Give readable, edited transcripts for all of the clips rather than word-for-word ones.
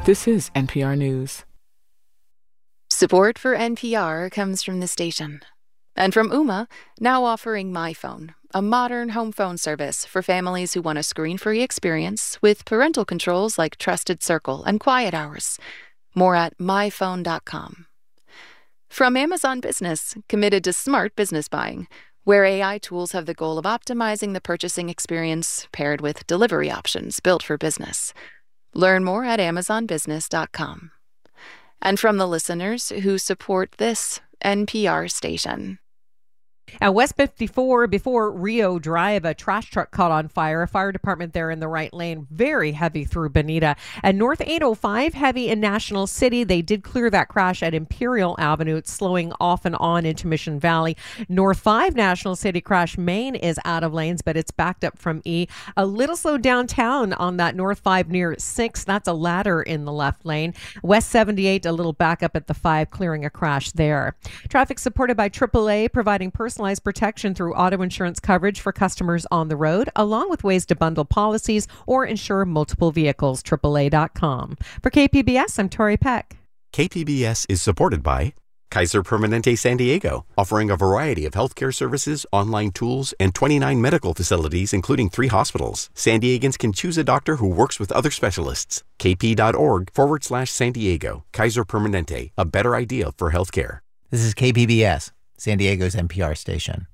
This is NPR News. Support for NPR comes from the station. And from Ooma, now offering MyPhone, a modern home phone service for families who want a screen-free experience with parental controls like Trusted Circle and Quiet Hours. More at myphone.com. From Amazon Business, committed to smart business buying, where AI tools have the goal of optimizing the purchasing experience paired with delivery options built for business. Learn more at amazonbusiness.com. And from the listeners who support this NPR station. At West 54, before Rio Drive, a trash truck caught on fire. A fire department there in the right lane, very heavy through Bonita. At North 805, heavy in National City. They did clear that crash at Imperial Avenue. It's slowing off and on into Mission Valley. North 5, National City crash. Main is out of lanes, but it's backed up from E. A little slow downtown on that North 5 near 6. That's a ladder in the left lane. West 78, a little backup at the 5, clearing a crash there. Traffic supported by AAA, providing personalized protection through auto insurance coverage for customers on the road, along with ways to bundle policies or insure multiple vehicles. AAA.com. For KPBS, I'm Tori Peck. KPBS is supported by Kaiser Permanente San Diego, offering a variety of healthcare services, online tools, and 29 medical facilities, including 3 hospitals. San Diegans can choose a doctor who works with other specialists. kp.org/San Diego. Kaiser Permanente, a better idea for healthcare. This is KPBS, San Diego's NPR station.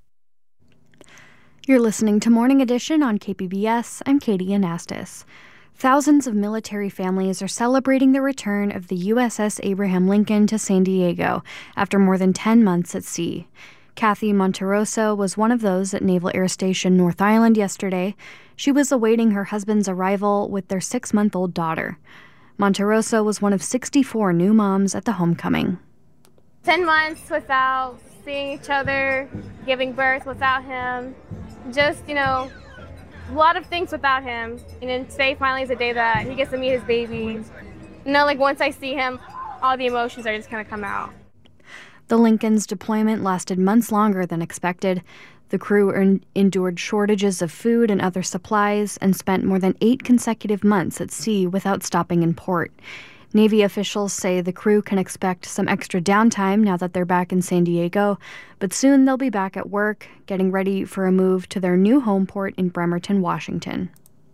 You're listening to Morning Edition on KPBS. I'm Katie Anastas. Thousands of military families are celebrating the return of the USS Abraham Lincoln to San Diego after more than 10 months at sea. Kathy Monteroso was one of those at Naval Air Station North Island yesterday. She was awaiting her husband's arrival with their 6-month-old daughter. Monteroso was one of 64 new moms at the homecoming. 10 months without seeing each other, giving birth without him, just, a lot of things without him. And then today finally is the day that he gets to meet his baby. Once I see him, all the emotions are just going to come out. The Lincoln's deployment lasted months longer than expected. The crew endured shortages of food and other supplies and spent more than 8 consecutive months at sea without stopping in port. Navy officials say the crew can expect some extra downtime now that they're back in San Diego, but soon they'll be back at work, getting ready for a move to their new home port in Bremerton, Washington.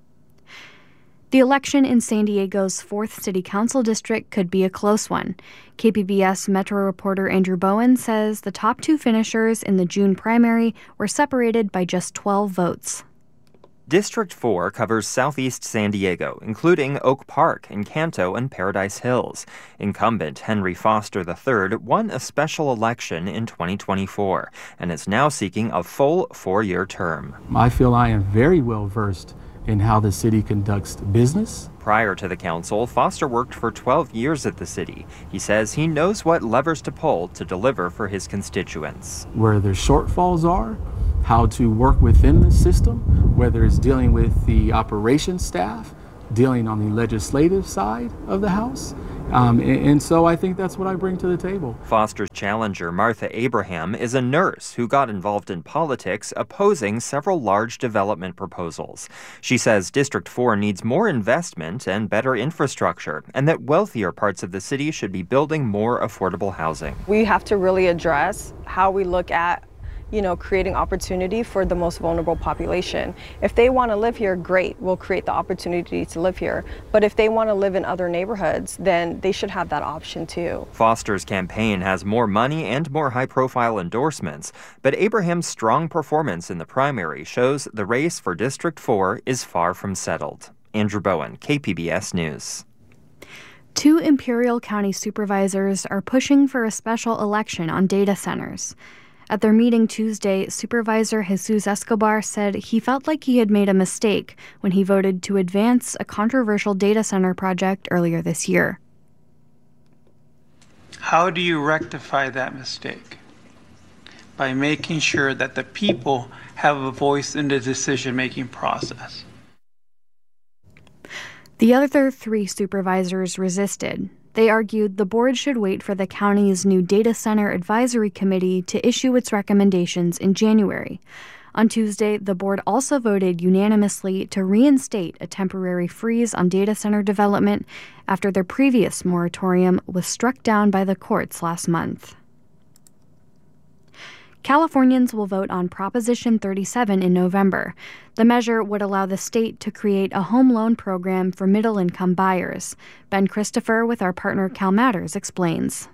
The election in San Diego's 4th City Council district could be a close one. KPBS Metro reporter Andrew Bowen says the top 2 finishers in the June primary were separated by just 12 votes. District 4 covers southeast San Diego, including Oak Park, Encanto, and Paradise Hills. Incumbent Henry Foster III won a special election in 2024 and is now seeking a full 4-year term. I feel I am very well versed in how the city conducts business. Prior to the council, Foster worked for 12 years at the city. He says he knows what levers to pull to deliver for his constituents. Where their shortfalls are, how to work within the system, whether it's dealing with the operations staff, dealing on the legislative side of the House. And so I think that's what I bring to the table. Foster's challenger, Martha Abraham, is a nurse who got involved in politics opposing several large development proposals. She says District 4 needs more investment and better infrastructure, and that wealthier parts of the city should be building more affordable housing. We have to really address how we look at creating opportunity for the most vulnerable population. If they want to live here, great, we'll create the opportunity to live here. But if they want to live in other neighborhoods, then they should have that option too. Foster's campaign has more money and more high-profile endorsements, but Abraham's strong performance in the primary shows the race for District 4 is far from settled. Andrew Bowen, KPBS News. 2 Imperial County supervisors are pushing for a special election on data centers. At their meeting Tuesday, Supervisor Jesus Escobar said he felt like he had made a mistake when he voted to advance a controversial data center project earlier this year. How do you rectify that mistake? By making sure that the people have a voice in the decision-making process. The other 3 supervisors resisted. They argued the board should wait for the county's new Data Center Advisory Committee to issue its recommendations in January. On Tuesday, the board also voted unanimously to reinstate a temporary freeze on data center development after their previous moratorium was struck down by the courts last month. Californians will vote on Proposition 37 in November. The measure would allow the state to create a home loan program for middle-income buyers. Ben Christopher with our partner CalMatters explains.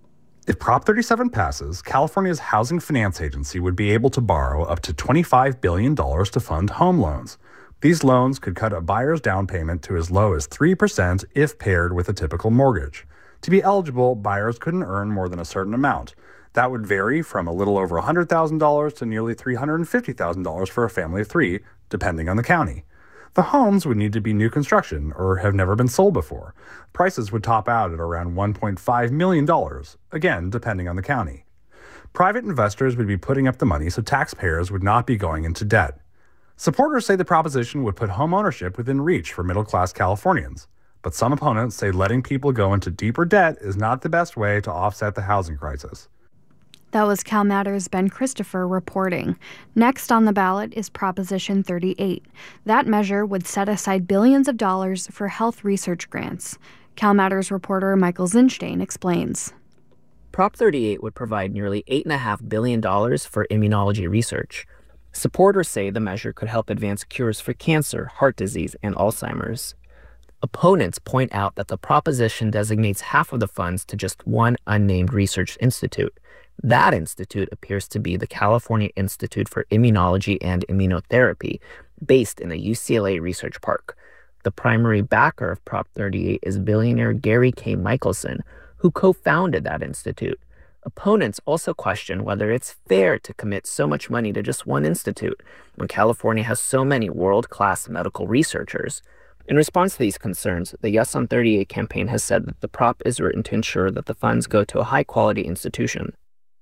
If Prop 37 passes, California's Housing Finance Agency would be able to borrow up to $25 billion to fund home loans. These loans could cut a buyer's down payment to as low as 3% if paired with a typical mortgage. To be eligible, buyers couldn't earn more than a certain amount. That would vary from a little over $100,000 to nearly $350,000 for a family of three, depending on the county. The homes would need to be new construction or have never been sold before. Prices would top out at around $1.5 million, again, depending on the county. Private investors would be putting up the money so taxpayers would not be going into debt. Supporters say the proposition would put home ownership within reach for middle-class Californians. But some opponents say letting people go into deeper debt is not the best way to offset the housing crisis. That was CalMatters' Ben Christopher reporting. Next on the ballot is Proposition 38. That measure would set aside billions of dollars for health research grants. CalMatters reporter Michael Zinstein explains. Prop 38 would provide nearly $8.5 billion for immunology research. Supporters say the measure could help advance cures for cancer, heart disease, and Alzheimer's. Opponents point out that the proposition designates half of the funds to just one unnamed research institute. That institute appears to be the California Institute for Immunology and Immunotherapy, based in the UCLA Research Park. The primary backer of Prop 38 is billionaire Gary K. Michelson, who co-founded that institute. Opponents also question whether it's fair to commit so much money to just one institute when California has so many world-class medical researchers. In response to these concerns, the Yes on 38 campaign has said that the prop is written to ensure that the funds go to a high-quality institution.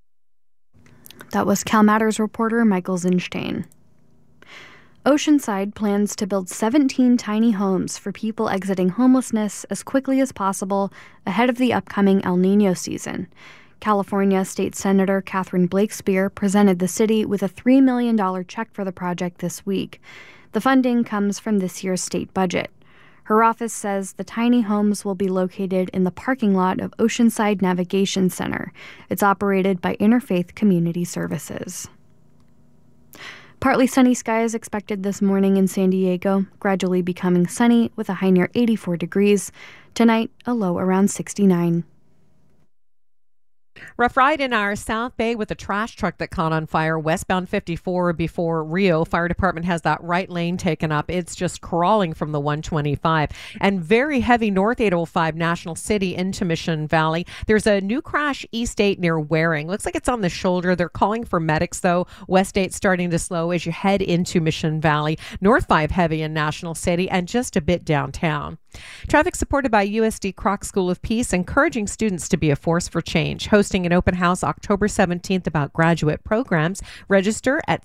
That was CalMatters reporter Michael Zinstein. Oceanside plans to build 17 tiny homes for people exiting homelessness as quickly as possible ahead of the upcoming El Niño season. California State Senator Catherine Blakespear presented the city with a $3 million check for the project this week. The funding comes from this year's state budget. Her office says the tiny homes will be located in the parking lot of Oceanside Navigation Center. It's operated by Interfaith Community Services. Partly sunny skies expected this morning in San Diego, gradually becoming sunny with a high near 84 degrees. Tonight, a low around 69. Rough ride in our South Bay with a trash truck that caught on fire westbound 54 before Rio. Fire department has that right lane taken up. It's just crawling from the 125. And very heavy North 805 National City into Mission Valley. There's a new crash East 8 near Waring. Looks like it's on the shoulder. They're calling for medics though. West 8 starting to slow as you head into Mission Valley. North 5 heavy in National City and just a bit downtown. Traffic supported by USD Kroc School of Peace, encouraging students to be a force for change. Hosting an open house October 17th about graduate programs. Register at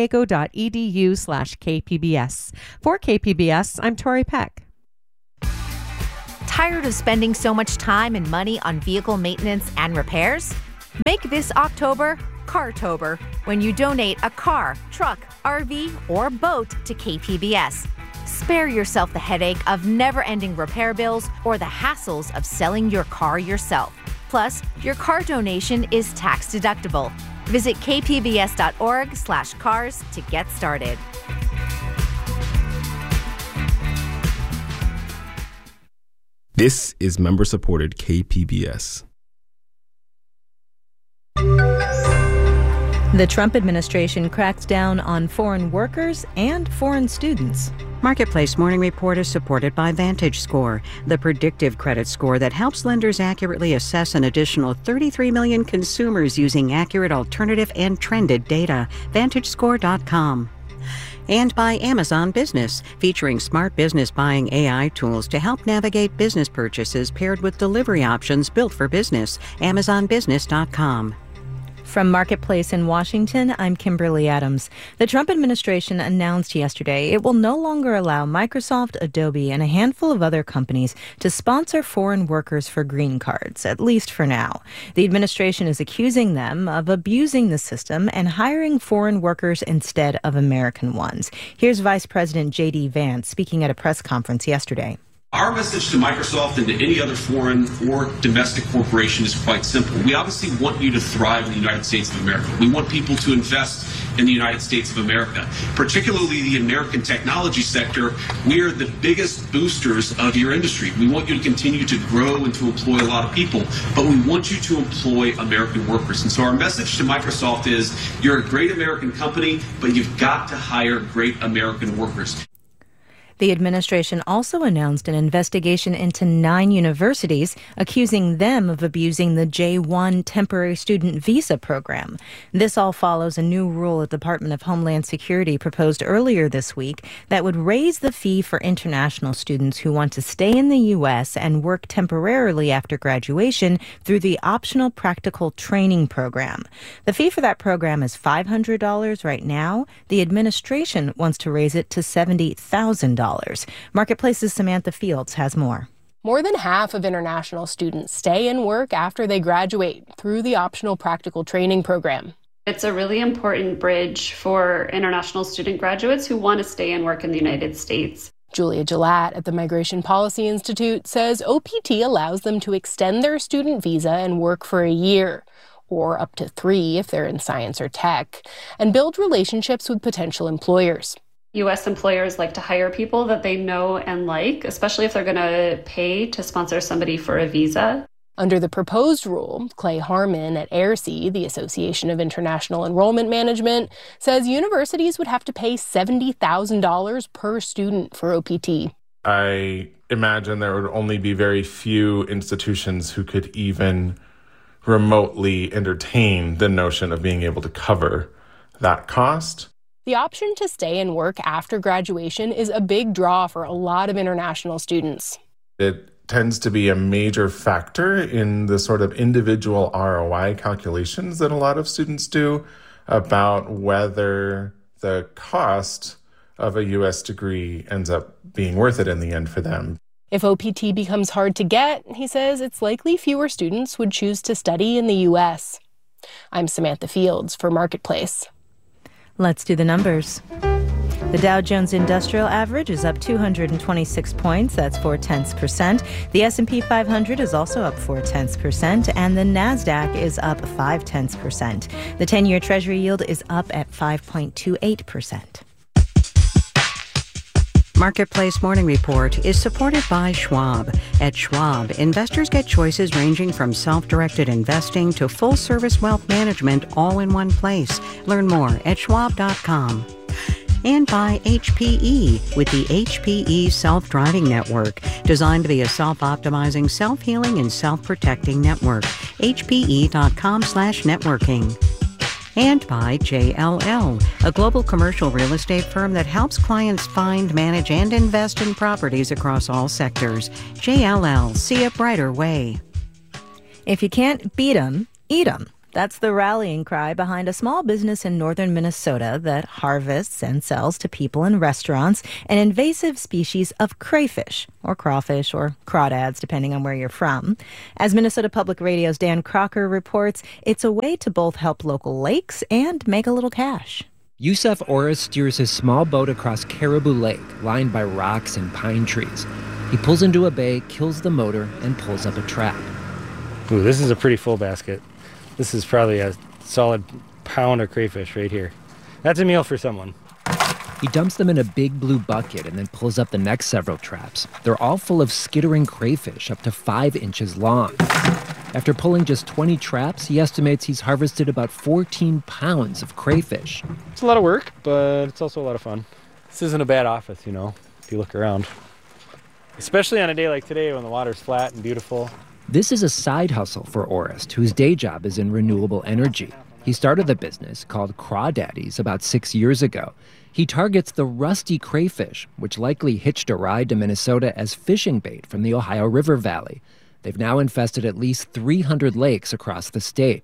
sandiego.edu/KPBS. For KPBS, I'm Tori Peck. Tired of spending so much time and money on vehicle maintenance and repairs? Make this October Cartober when you donate a car, truck, RV, or boat to KPBS. Spare yourself the headache of never-ending repair bills or the hassles of selling your car yourself. Plus, your car donation is tax deductible. Visit kpbs.org/cars to get started. This is member-supported KPBS. The Trump administration cracks down on foreign workers and foreign students. Marketplace Morning Report is supported by VantageScore, the predictive credit score that helps lenders accurately assess an additional 33 million consumers using accurate alternative and trended data. VantageScore.com. And by Amazon Business, featuring smart business buying AI tools to help navigate business purchases paired with delivery options built for business. AmazonBusiness.com. From Marketplace in Washington, I'm Kimberly Adams. The Trump administration announced yesterday it will no longer allow Microsoft, Adobe, and a handful of other companies to sponsor foreign workers for green cards, at least for now. The administration is accusing them of abusing the system and hiring foreign workers instead of American ones. Here's Vice President J.D. Vance speaking at a press conference yesterday. Our message to Microsoft and to any other foreign or domestic corporation is quite simple. We obviously want you to thrive in the United States of America. We want people to invest in the United States of America, particularly the American technology sector. We are the biggest boosters of your industry. We want you to continue to grow and to employ a lot of people, but we want you to employ American workers. And so our message to Microsoft is you're a great American company, but you've got to hire great American workers. The administration also announced an investigation into 9 universities, accusing them of abusing the J-1 temporary student visa program. This all follows a new rule the Department of Homeland Security proposed earlier this week that would raise the fee for international students who want to stay in the U.S. and work temporarily after graduation through the optional practical training program. The fee for that program is $500 right now. The administration wants to raise it to $70,000. Marketplace's Samantha Fields has more. More than half of international students stay and work after they graduate through the optional practical training program. It's a really important bridge for international student graduates who want to stay and work in the United States. Julia Gillette at the Migration Policy Institute says OPT allows them to extend their student visa and work for a year, or up to 3 if they're in science or tech, and build relationships with potential employers. U.S. employers like to hire people that they know and like, especially if they're going to pay to sponsor somebody for a visa. Under the proposed rule, Clay Harmon at AIRC, the Association of International Enrollment Management, says universities would have to pay $70,000 per student for OPT. I imagine there would only be very few institutions who could even remotely entertain the notion of being able to cover that cost. The option to stay and work after graduation is a big draw for a lot of international students. It tends to be a major factor in the sort of individual ROI calculations that a lot of students do about whether the cost of a U.S. degree ends up being worth it in the end for them. If OPT becomes hard to get, he says it's likely fewer students would choose to study in the U.S. I'm Samantha Fields for Marketplace. Let's do the numbers. The Dow Jones Industrial Average is up 226 points. That's 0.4%. The S&P 500 is also up 0.4%, and the Nasdaq is up 0.5%. The 10-year Treasury yield is up at 5.28%. Marketplace Morning Report is supported by Schwab. At Schwab, investors get choices ranging from self-directed investing to full-service wealth management all in one place. Learn more at schwab.com. And by HPE with the HPE Self-Driving Network, designed to be a self-optimizing, self-healing, and self-protecting network. HPE.com/networking. And by JLL, a global commercial real estate firm that helps clients find, manage, and invest in properties across all sectors. JLL, see a brighter way. If you can't beat 'em, eat 'em. That's the rallying cry behind a small business in northern Minnesota that harvests and sells to people in restaurants an invasive species of crayfish, or crawfish, or crawdads, depending on where you're from. As Minnesota Public Radio's Dan Crocker reports, it's a way to both help local lakes and make a little cash. Yusuf Orris steers his small boat across Caribou Lake, lined by rocks and pine trees. He pulls into a bay, kills the motor, and pulls up a trap. Ooh, this is a pretty full basket. This is probably a solid pound of crayfish right here. That's a meal for someone. He dumps them in a big blue bucket and then pulls up the next several traps. They're all full of skittering crayfish up to 5 inches long. After pulling just 20 traps, he estimates he's harvested about 14 pounds of crayfish. It's a lot of work, but it's also a lot of fun. This isn't a bad office, you know, if you look around. Especially on a day like today when the water's flat and beautiful. This is a side hustle for Orist, whose day job is in renewable energy. He started the business called Crawdaddies about 6 years ago. He targets the rusty crayfish, which likely hitched a ride to Minnesota as fishing bait from the Ohio River Valley. They've now infested at least 300 lakes across the state.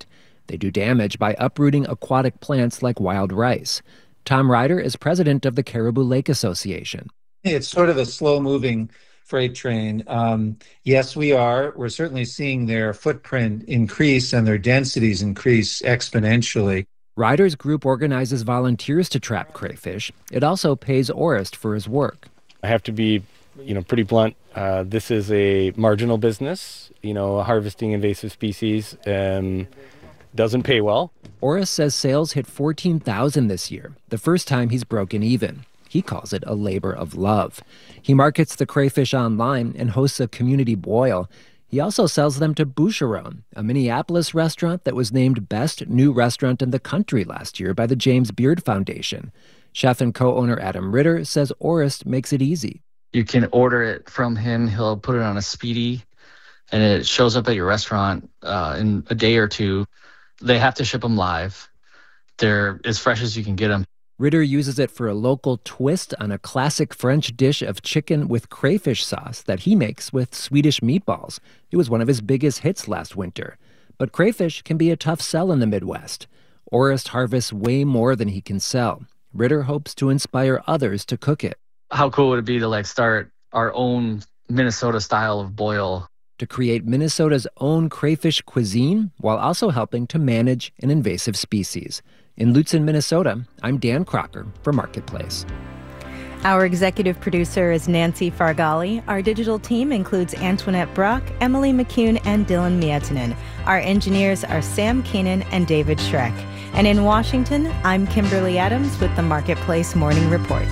They do damage by uprooting aquatic plants like wild rice. Tom Ryder is president of the Caribou Lake Association. It's sort of a slow-moving freight train. Yes, we're certainly seeing their footprint increase and their densities increase exponentially. Ryder's group organizes volunteers to trap crayfish. It also pays Orist for his work. I have to be, pretty blunt. This is a marginal business. Harvesting invasive species doesn't pay well. Orist says sales hit 14,000 this year, the first time he's broken even. He calls it a labor of love. He markets the crayfish online and hosts a community boil. He also sells them to Boucheron, a Minneapolis restaurant that was named Best New Restaurant in the Country last year by the James Beard Foundation. Chef and co-owner Adam Ritter says Orist makes it easy. You can order it from him. He'll put it on a speedy, and it shows up at your restaurant in a day or two. They have to ship them live. They're as fresh as you can get them. Ritter uses it for a local twist on a classic French dish of chicken with crayfish sauce that he makes with Swedish meatballs. It was one of his biggest hits last winter. But crayfish can be a tough sell in the Midwest. Orist harvests way more than he can sell. Ritter hopes to inspire others to cook it. How cool would it be to start our own Minnesota style of boil? To create Minnesota's own crayfish cuisine while also helping to manage an invasive species. In Lutzen, Minnesota, I'm Dan Crocker for Marketplace. Our executive producer is Nancy Fargali. Our digital team includes Antoinette Brock, Emily McCune, and Dylan Mietinen. Our engineers are Sam Keenan and David Schreck. And in Washington, I'm Kimberly Adams with the Marketplace Morning Report.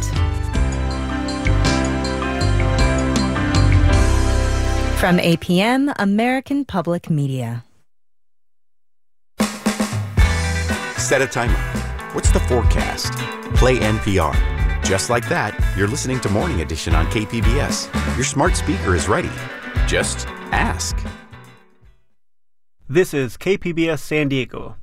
From APM, American Public Media. Set a timer. What's the forecast? Play NPR. Just like that, you're listening to Morning Edition on KPBS. Your smart speaker is ready. Just ask. This is KPBS San Diego,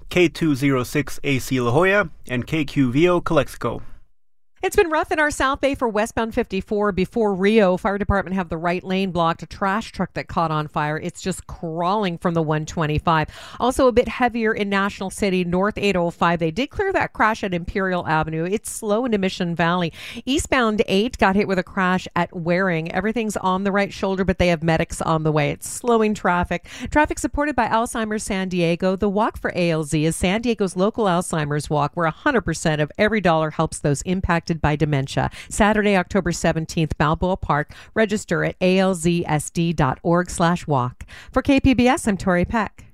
K206AC La Jolla, and KQVO Calexico. It's been rough in our South Bay for westbound 54 before Rio. Fire department have the right lane blocked. A trash truck that caught on fire. It's just crawling from the 125. Also a bit heavier in National City, North 805. They did clear that crash at Imperial Avenue. It's slow into Mission Valley. Eastbound 8 got hit with a crash at Waring. Everything's on the right shoulder, but they have medics on the way. It's slowing traffic. Traffic supported by Alzheimer's San Diego. The Walk for ALZ is San Diego's local Alzheimer's walk, where 100% of every dollar helps those impacted by dementia. Saturday, October 17th, Balboa Park. Register at alzsd.org/walk. For KPBS, I'm Tori Peck.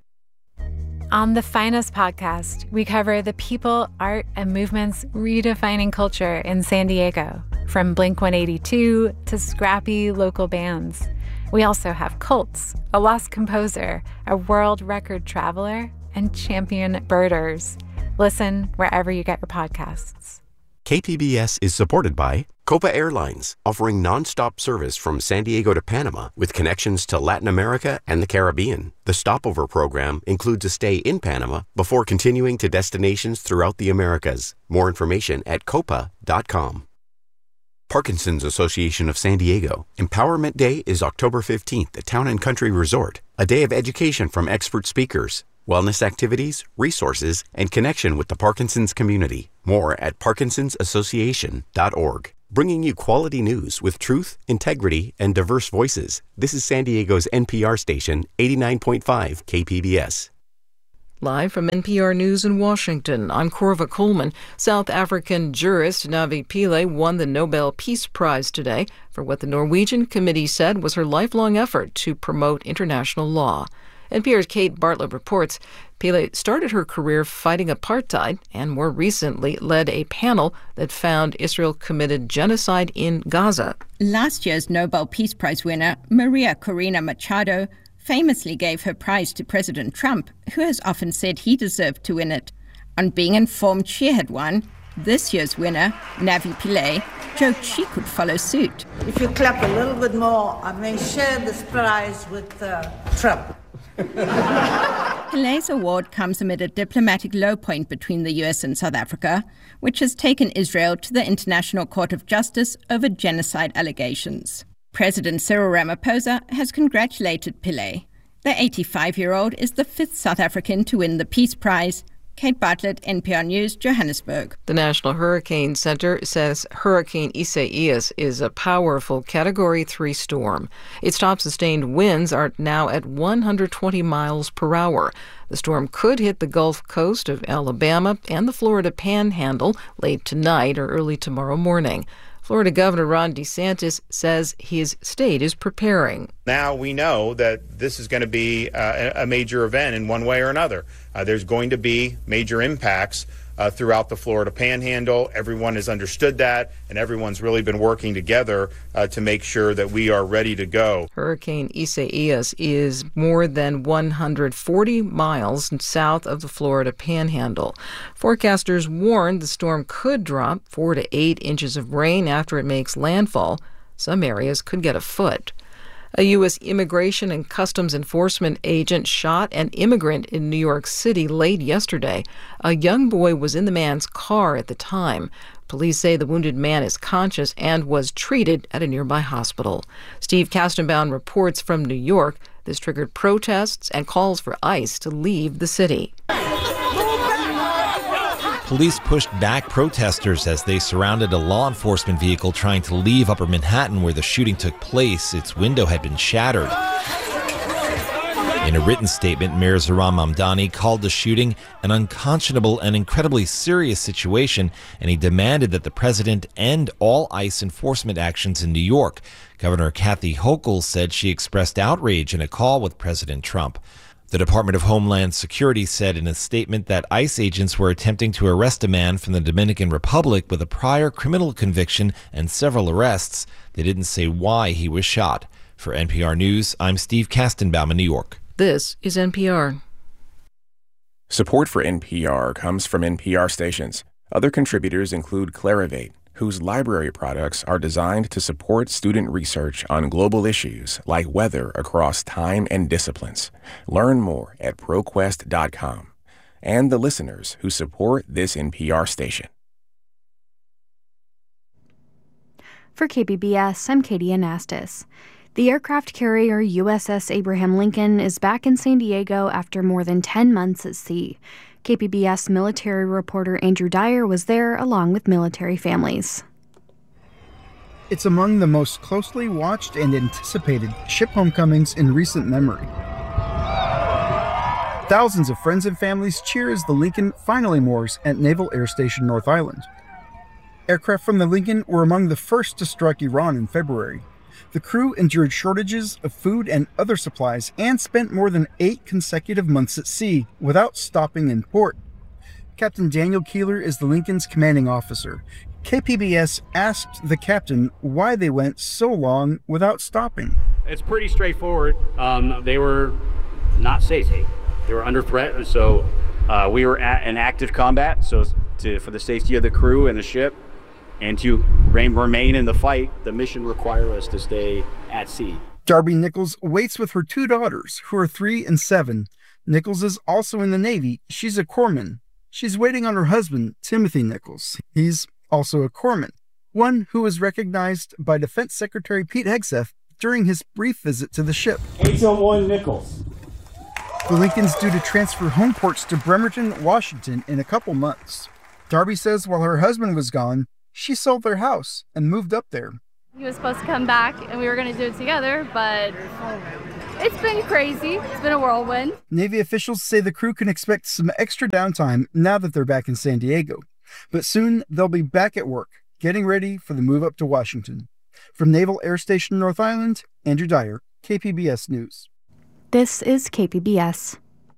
On the Finest podcast, we cover the people, art, and movements redefining culture in San Diego, from Blink-182 to scrappy local bands. We also have cults, a lost composer, a world record traveler, and champion birders. Listen wherever you get your podcasts. KPBS is supported by Copa Airlines, offering nonstop service from San Diego to Panama with connections to Latin America and the Caribbean. The stopover program includes a stay in Panama before continuing to destinations throughout the Americas. More information at copa.com. Parkinson's Association of San Diego. Empowerment Day is October 15th at Town & Country Resort, a day of education from expert speakers, wellness activities, resources, and connection with the Parkinson's community. More at parkinsonsassociation.org. Bringing you quality news with truth, integrity, and diverse voices. This is San Diego's NPR station, 89.5 KPBS. Live from NPR News in Washington, I'm Corva Coleman. South African jurist Navi Pillay won the Nobel Peace Prize today for what the Norwegian committee said was her lifelong effort to promote international law. NPR's Kate Bartlett reports Pillay started her career fighting apartheid and more recently led a panel that found Israel committed genocide in Gaza. Last year's Nobel Peace Prize winner, Maria Corina Machado, famously gave her prize to President Trump, who has often said he deserved to win it. On being informed she had won, this year's winner, Navi Pillay, joked she could follow suit. If you clap a little bit more, I may share this prize with Trump. Pillay's award comes amid a diplomatic low point between the U.S. and South Africa, which has taken Israel to the International Court of Justice over genocide allegations. President Cyril Ramaphosa has congratulated Pillay. The 85-year-old is the 5th South African to win the Peace Prize. Kate Bartlett, NPR News, Johannesburg. The National Hurricane Center says Hurricane Isaias is a powerful Category 3 storm. Its top sustained winds are now at 120 miles per hour. The storm could hit the Gulf Coast of Alabama and the Florida Panhandle late tonight or early tomorrow morning. Florida Governor Ron DeSantis says his state is preparing. Now we know that this is going to be a major event in one way or another. There's going to be major impacts throughout the Florida Panhandle. Everyone has understood that, and everyone's really been working together to make sure that we are ready to go. Hurricane Isaias is more than 140 miles south of the Florida Panhandle. Forecasters warn the storm could drop 4 to 8 inches of rain after it makes landfall. Some areas could get a foot. A U.S. Immigration and Customs Enforcement agent shot an immigrant in New York City late yesterday. A young boy was in the man's car at the time. Police say the wounded man is conscious and was treated at a nearby hospital. Steve Kastenbaum reports from New York. This triggered protests and calls for ICE to leave the city. Police pushed back protesters as they surrounded a law enforcement vehicle trying to leave Upper Manhattan where the shooting took place. Its window had been shattered. In a written statement, Mayor Zohran Mamdani called the shooting an unconscionable and incredibly serious situation, and he demanded that the president end all ICE enforcement actions in New York. Governor Kathy Hochul said she expressed outrage in a call with President Trump. The Department of Homeland Security said in a statement that ICE agents were attempting to arrest a man from the Dominican Republic with a prior criminal conviction and several arrests. They didn't say why he was shot. For NPR News, I'm Steve Kastenbaum in New York. This is NPR. Support for NPR comes from NPR stations. Other contributors include Clarivate, whose library products are designed to support student research on global issues like weather across time and disciplines. Learn more at ProQuest.com. And the listeners who support this NPR station. For KPBS, I'm Katie Anastas. The aircraft carrier USS Abraham Lincoln is back in San Diego after more than 10 months at sea. KPBS military reporter Andrew Dyer was there along with military families. It's among the most closely watched and anticipated ship homecomings in recent memory. Thousands of friends and families cheer as the Lincoln finally moors at Naval Air Station North Island. Aircraft from the Lincoln were among the first to strike Iran in February. The crew endured shortages of food and other supplies and spent more than 8 consecutive months at sea without stopping in port. Captain Daniel Keeler is the Lincoln's commanding officer. KPBS asked the captain why they went so long without stopping. It's pretty straightforward. They were not safe. They were under threat, so we were in active combat. So for the safety of the crew and the ship, and to remain in the fight, the mission requires us to stay at sea. Darby Nichols waits with her 2 daughters, who are 3 and 7. Nichols is also in the Navy. She's a corpsman. She's waiting on her husband, Timothy Nichols. He's also a corpsman, one who was recognized by Defense Secretary Pete Hegseth during his brief visit to the ship. HL1 Nichols. The Lincoln's due to transfer home ports to Bremerton, Washington in a couple months. Darby says while her husband was gone, she sold their house and moved up there. He was supposed to come back and we were going to do it together, but it's been crazy. It's been a whirlwind. Navy officials say the crew can expect some extra downtime now that they're back in San Diego. But soon they'll be back at work, getting ready for the move up to Washington. From Naval Air Station North Island, Andrew Dyer, KPBS News. This is KPBS.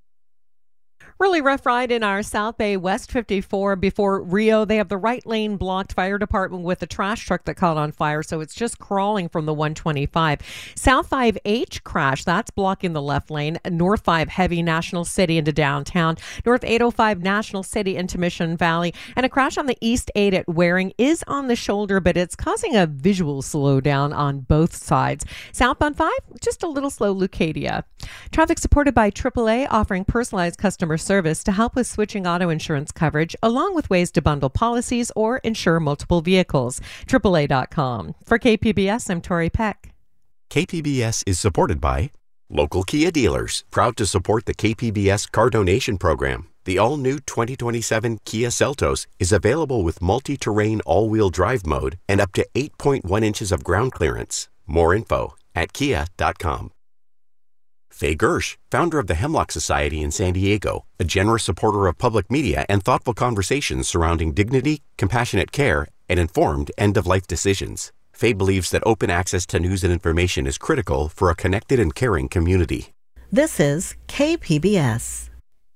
Really rough ride in our South Bay West 54 before Rio. They have the right lane blocked. Fire department with a trash truck that caught on fire, so it's just crawling from the 125. South 5H crash, that's blocking the left lane. North 5 heavy National City into downtown. North 805 National City into Mission Valley. And a crash on the East 8 at Waring is on the shoulder, but it's causing a visual slowdown on both sides. Southbound 5, just a little slow Leucadia. Traffic supported by AAA, offering personalized customer service to help with switching auto insurance coverage, along with ways to bundle policies or insure multiple vehicles. AAA.com. For KPBS, I'm Tori Peck. KPBS is supported by Local Kia dealers, proud to support the KPBS car donation program. The all-new 2027 Kia Seltos is available with multi-terrain all-wheel drive mode and up to 8.1 inches of ground clearance. More info at kia.com. Faye Gersh, founder of the Hemlock Society in San Diego, a generous supporter of public media and thoughtful conversations surrounding dignity, compassionate care, and informed end-of-life decisions. Faye believes that open access to news and information is critical for a connected and caring community. This is KPBS.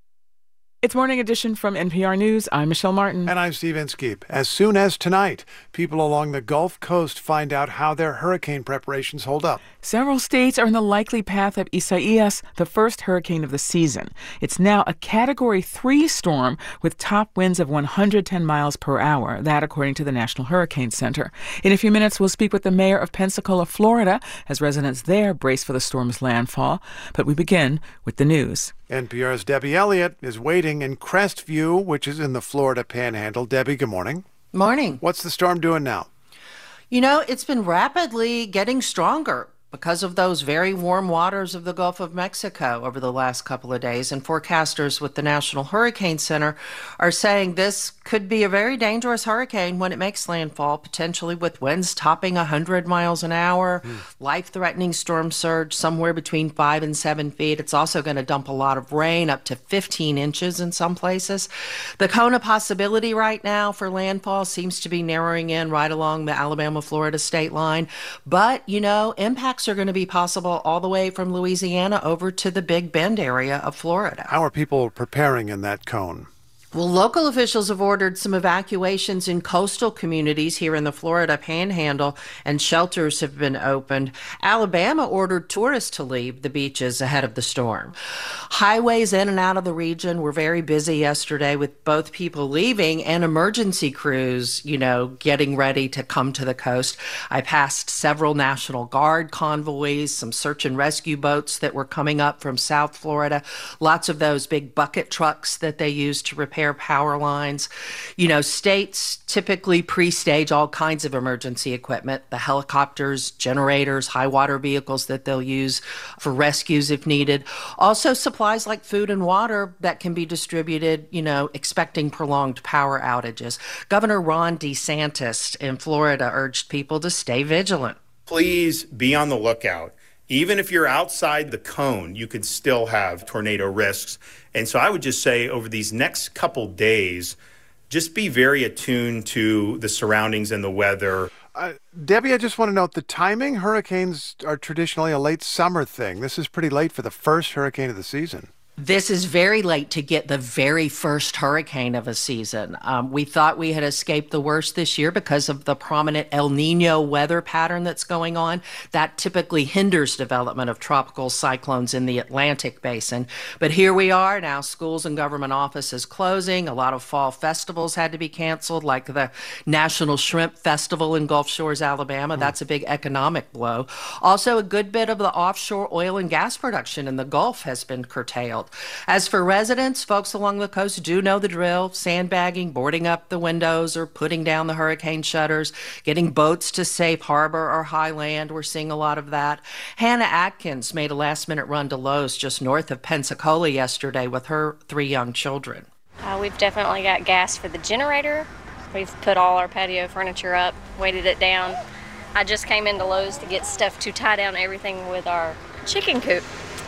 It's Morning Edition from NPR News. I'm Michelle Martin. And I'm Steve Inskeep. As soon as tonight, people along the Gulf Coast find out how their hurricane preparations hold up. Several states are in the likely path of Isaias, the first hurricane of the season. It's now a Category 3 storm with top winds of 110 miles per hour. That, according to the National Hurricane Center. In a few minutes, we'll speak with the mayor of Pensacola, Florida, as residents there brace for the storm's landfall. But we begin with the news. NPR's Debbie Elliott is waiting in Crestview, which is in the Florida Panhandle. Debbie, good morning. Morning. What's the storm doing now? You know, it's been rapidly getting stronger because of those very warm waters of the Gulf of Mexico over the last couple of days. And forecasters with the National Hurricane Center are saying this could be a very dangerous hurricane when it makes landfall, potentially with winds topping 100 miles an hour, life-threatening storm surge somewhere between 5 and 7 feet. It's also going to dump a lot of rain, up to 15 inches in some places. The cone of possibility right now for landfall seems to be narrowing in right along the Alabama-Florida state line. But, you know, impacts are going to be possible all the way from Louisiana over to the Big Bend area of Florida. How are people preparing in that cone? Well, local officials have ordered some evacuations in coastal communities here in the Florida Panhandle, and shelters have been opened. Alabama ordered tourists to leave the beaches ahead of the storm. Highways in and out of the region were very busy yesterday with both people leaving and emergency crews, you know, getting ready to come to the coast. I passed several National Guard convoys, some search and rescue boats that were coming up from South Florida, lots of those big bucket trucks that they use to repair power lines. You know, states typically pre-stage all kinds of emergency equipment, the helicopters, generators, high water vehicles that they'll use for rescues if needed. Also supplies like food and water that can be distributed, you know, expecting prolonged power outages. Governor Ron DeSantis in Florida urged people to stay vigilant. Please be on the lookout. Even if you're outside the cone, you could still have tornado risks. And so I would just say over these next couple days, just be very attuned to the surroundings and the weather. Debbie, I just want to note the timing. Hurricanes are traditionally a late summer thing. This is pretty late for the first hurricane of the season. This is very late to get the very first hurricane of a season. We thought we had escaped the worst this year because of the prominent El Nino weather pattern that's going on. That typically hinders development of tropical cyclones in the Atlantic basin. But here we are now, schools and government offices closing. A lot of fall festivals had to be canceled, like the National Shrimp Festival in Gulf Shores, Alabama. That's a big economic blow. Also, a good bit of the offshore oil and gas production in the Gulf has been curtailed. As for residents, folks along the coast do know the drill: sandbagging, boarding up the windows, or putting down the hurricane shutters, getting boats to safe harbor or high land. We're seeing a lot of that. Hannah Atkins made a last-minute run to Lowe's just north of Pensacola yesterday with her 3 young children. We've definitely got gas for the generator. We've put all our patio furniture up, weighted it down. I just came into Lowe's to get stuff to tie down everything with our chicken coop.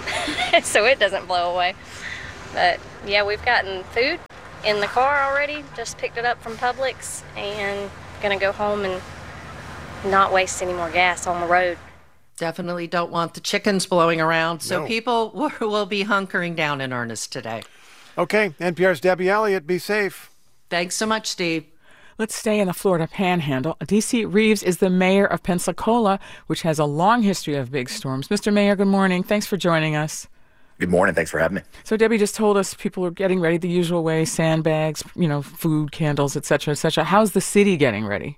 So it doesn't blow away. But yeah, we've gotten food in the car already. Just picked it up from Publix and gonna go home and not waste any more gas on the road. Definitely don't want the chickens blowing around. So No. people will be hunkering down in earnest today. Okay, NPR's Debbie Elliott. Be safe. Thanks so much, Steve. Let's stay in the Florida Panhandle. D.C. Reeves is the mayor of Pensacola, which has a long history of big storms. Mr. Mayor, good morning. Thanks for joining us. Good morning. Thanks for having me. So Debbie just told us people are getting ready the usual way: sandbags, food, candles, et cetera, et cetera. How's the city getting ready?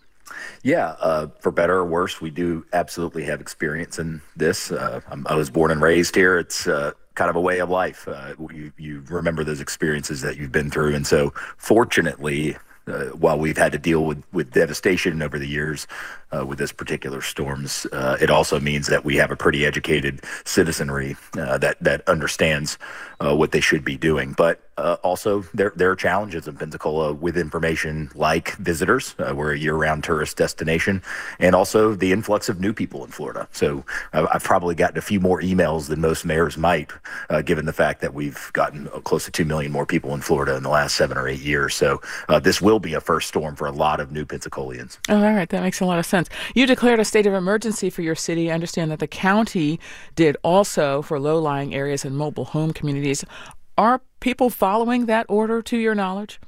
Yeah, for better or worse, we do absolutely have experience in this. I was born and raised here. It's kind of a way of life. You remember those experiences that you've been through. And so fortunately, while we've had to deal with devastation over the years, with this particular storms. It also means that we have a pretty educated citizenry that understands what they should be doing. But also, there are challenges in Pensacola with information like visitors. We're a year-round tourist destination, and also the influx of new people in Florida. So I've probably gotten a few more emails than most mayors might, given the fact that we've gotten close to 2 million more people in Florida in the last 7 or 8 years. So this will be a first storm for a lot of new Pensacolians. Oh, all right. That makes a lot of sense. You declared a state of emergency for your city. I understand that the county did also for low-lying areas and mobile home communities. Are people following that order, to your knowledge?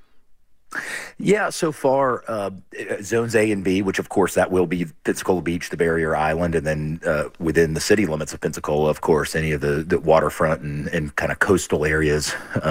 Yeah, so far, zones A and B, which of course that will be Pensacola Beach, the Barrier Island, and then within the city limits of Pensacola, of course, any of the waterfront and kind of coastal areas,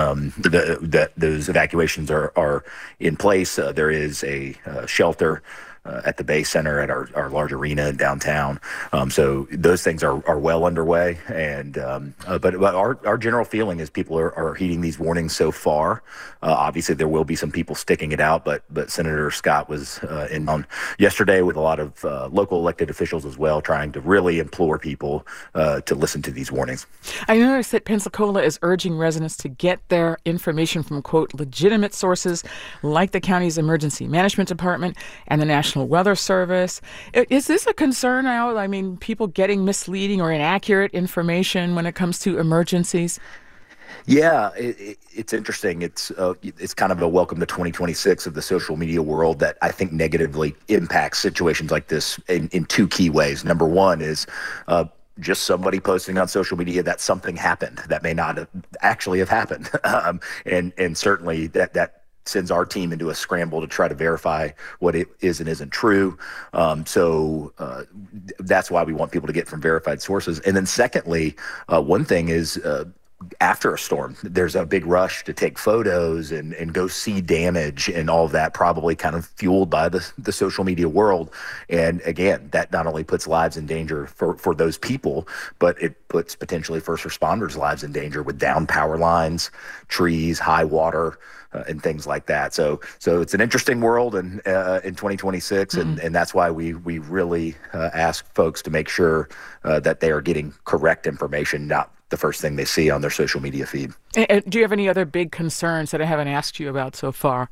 those evacuations are in place. There is a shelter at the Bay Center at our large arena in downtown. So those things are well underway. And but our general feeling is people are heeding these warnings so far. Obviously, there will be some people sticking it out, but Senator Scott was in on yesterday with a lot of local elected officials as well, trying to really implore people to listen to these warnings. I noticed that Pensacola is urging residents to get their information from, quote, legitimate sources like the county's emergency management department and the National Weather Service. Is this a concern now? I mean, people getting misleading or inaccurate information when it comes to emergencies? Yeah, it's interesting. It's kind of a welcome to 2026 of the social media world that I think negatively impacts situations like this in two key ways. Number one is just somebody posting on social media that something happened that may not actually have happened, and certainly that sends our team into a scramble to try to verify what it is and isn't true. So that's why we want people to get from verified sources. And then secondly, one thing is after a storm, there's a big rush to take photos and go see damage and all of that, probably kind of fueled by the social media world. And again, that not only puts lives in danger for those people, but it puts potentially first responders' lives in danger with down power lines, trees, high water, and things like that. So it's an interesting world in 2026, and that's why we really ask folks to make sure that they are getting correct information, not the first thing they see on their social media feed. Do you have any other big concerns that I haven't asked you about so far?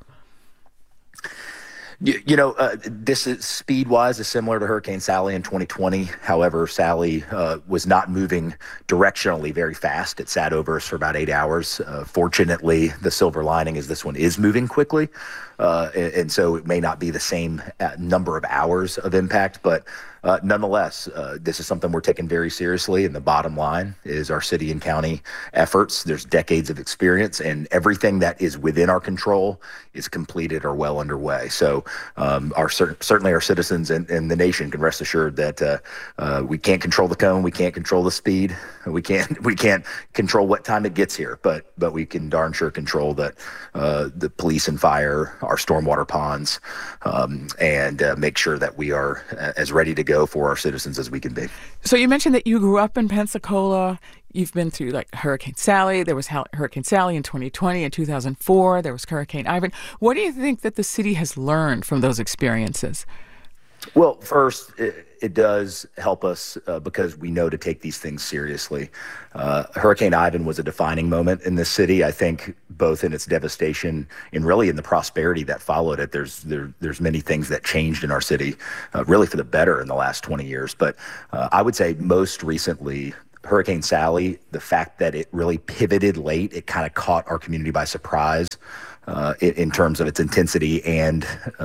This is speed-wise is similar to Hurricane Sally in 2020. However, Sally was not moving directionally very fast. It sat over us for about 8 hours. Fortunately, the silver lining is this one is moving quickly, and so it may not be the same number of hours of impact, but nonetheless, this is something we're taking very seriously, and the bottom line is our city and county efforts. There's decades of experience, and everything that is within our control is completed or well underway. So certainly our citizens and the nation can rest assured that we can't control the cone, we can't control the speed, we can't control what time it gets here, but we can darn sure control that the police and fire, our stormwater ponds, and make sure that we are as ready to go for our citizens as we can be. So you mentioned that you grew up in Pensacola. You've been through like Hurricane Sally. There was Hurricane Sally in 2020 and 2004. There was Hurricane Ivan. What do you think that the city has learned from those experiences? Well, first, it does help us because we know to take these things seriously. Hurricane Ivan was a defining moment in this city, I think, both in its devastation and really in the prosperity that followed it. There's many things that changed in our city, really for the better in the last 20 years. But I would say most recently, Hurricane Sally, the fact that it really pivoted late, it kind of caught our community by surprise. In terms of its intensity and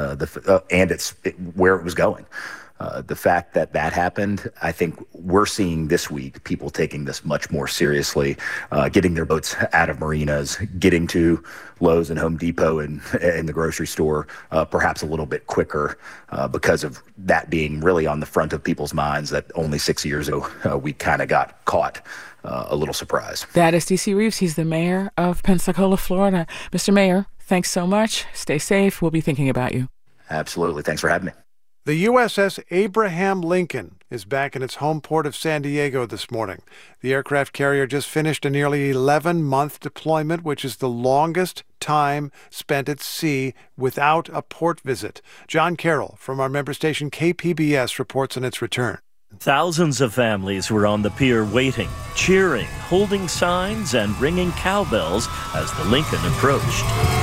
where it was going. The fact that happened, I think we're seeing this week people taking this much more seriously, getting their boats out of marinas, getting to Lowe's and Home Depot and the grocery store perhaps a little bit quicker because of that being really on the front of people's minds that only 6 years ago we kind of got caught a little surprised. That is D.C. Reeves. He's the mayor of Pensacola, Florida. Mr. Mayor, thanks so much. Stay safe. We'll be thinking about you. Absolutely. Thanks for having me. The USS Abraham Lincoln is back in its home port of San Diego this morning. The aircraft carrier just finished a nearly 11-month deployment, which is the longest time spent at sea without a port visit. John Carroll from our member station KPBS reports on its return. Thousands of families were on the pier waiting, cheering, holding signs, and ringing cowbells as the Lincoln approached.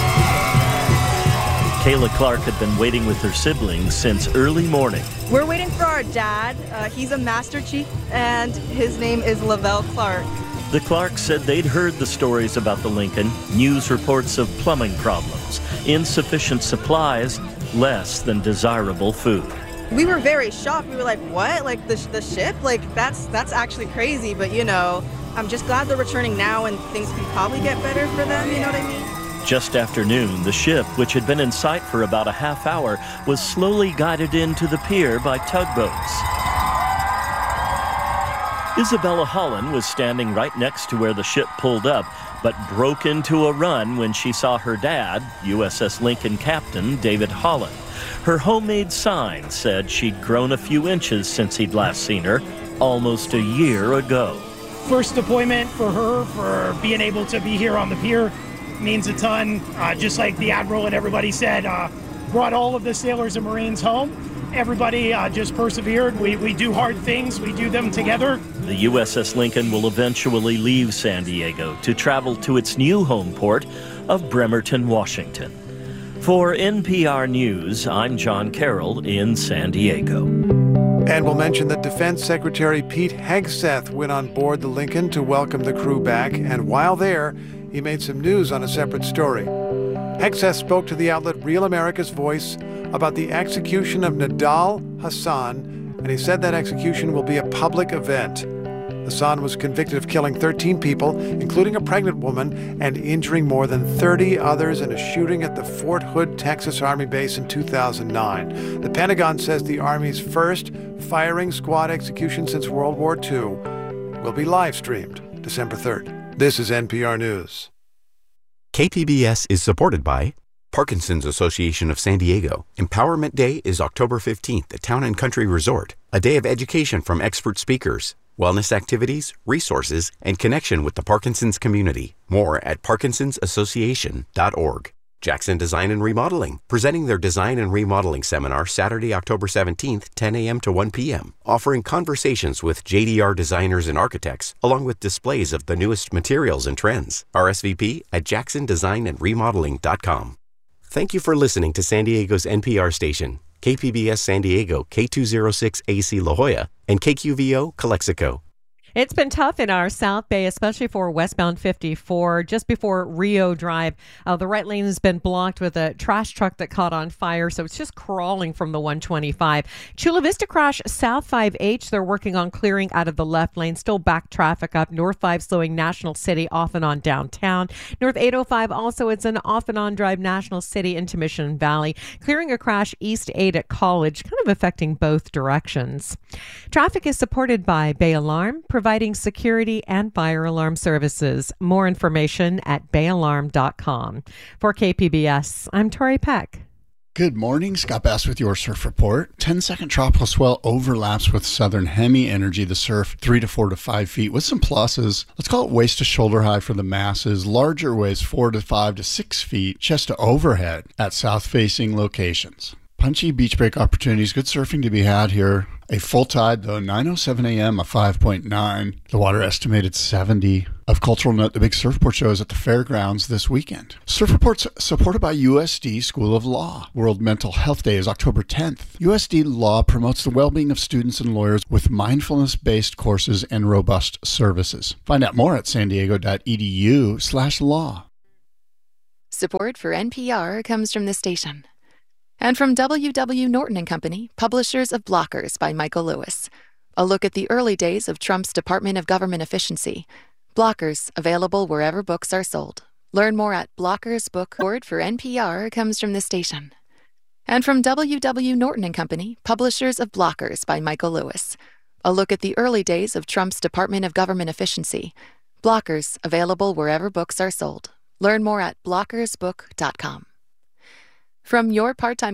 Kayla Clark had been waiting with her siblings since early morning. We're waiting for our dad. He's a Master Chief, and his name is Lavelle Clark. The Clarks said they'd heard the stories about the Lincoln, news reports of plumbing problems, insufficient supplies, less than desirable food. We were very shocked. We were like, what? Like the ship? Like that's actually crazy. But, I'm just glad they're returning now and things can probably get better for them. You know what I mean? Just after noon, the ship, which had been in sight for about a half hour, was slowly guided into the pier by tugboats. Isabella Holland was standing right next to where the ship pulled up, but broke into a run when she saw her dad, USS Lincoln Captain David Holland. Her homemade sign said she'd grown a few inches since he'd last seen her, almost a year ago. First deployment for her, for being able to be here on the pier, means a ton. Just like the Admiral and everybody said, brought all of the sailors and Marines home. Everybody just persevered. We do hard things. We do them together. The USS Lincoln will eventually leave San Diego to travel to its new home port of Bremerton, Washington. For NPR News, I'm John Carroll in San Diego. And we'll mention that Defense Secretary Pete Hegseth went on board the Lincoln to welcome the crew back, and while there, he made some news on a separate story. Hegseth spoke to the outlet Real America's Voice about the execution of Nidal Hasan, and he said that execution will be a public event. Hasan was convicted of killing 13 people, including a pregnant woman, and injuring more than 30 others in a shooting at the Fort Hood, Texas Army base in 2009. The Pentagon says the Army's first firing squad execution since World War II will be live-streamed December 3rd. This is NPR News. KPBS is supported by Parkinson's Association of San Diego. Empowerment Day is October 15th at Town and Country Resort. A day of education from expert speakers, wellness activities, resources, and connection with the Parkinson's community. More at parkinsonsassociation.org. Jackson Design and Remodeling, presenting their Design and Remodeling Seminar Saturday, October 17th, 10 a.m. to 1 p.m., offering conversations with JDR designers and architects, along with displays of the newest materials and trends. RSVP at jacksondesignandremodeling.com. Thank you for listening to San Diego's NPR station, KPBS San Diego, K206 AC La Jolla, and KQVO Calexico. It's been tough in our South Bay, especially for westbound 54, just before Rio Drive. The right lane has been blocked with a trash truck that caught on fire, so it's just crawling from the 125. Chula Vista crash, South 5H, they're working on clearing out of the left lane. Still back traffic up. North 5 slowing National City off and on downtown. North 805 also, it's an off and on drive National City into Mission Valley. Clearing a crash East 8 at College, kind of affecting both directions. Traffic is supported by Bay Alarm, providing security and fire alarm services. More information at bayalarm.com. For KPBS, I'm Tori Peck. Good morning, Scott Bass with your surf report. 10-second tropical swell overlaps with southern hemi-energy, the surf 3 to 4 to 5 feet with some pluses. Let's call it waist to shoulder high for the masses. Larger waves 4 to 5 to 6 feet, chest to overhead at south-facing locations. Punchy beach break opportunities, good surfing to be had here. A full tide, though, 9:07 a.m., a 5.9. The water estimated 70. Of cultural note, the big surfboard show is at the fairgrounds this weekend. Surf Report's supported by USD School of Law. World Mental Health Day is October 10th. USD Law promotes the well-being of students and lawyers with mindfulness-based courses and robust services. Find out more at sandiego.edu/law. Support for NPR comes from the station. And from W.W. Norton & Company, publishers of Blockers by Michael Lewis. A look at the early days of Trump's Department of Government Efficiency. Blockers, available wherever books are sold. Learn more at Blockers Book. Support for NPR comes from the station. And from W.W. Norton & Company, publishers of Blockers by Michael Lewis. A look at the early days of Trump's Department of Government Efficiency. Blockers, available wherever books are sold. Learn more at blockersbook.com. From your part-time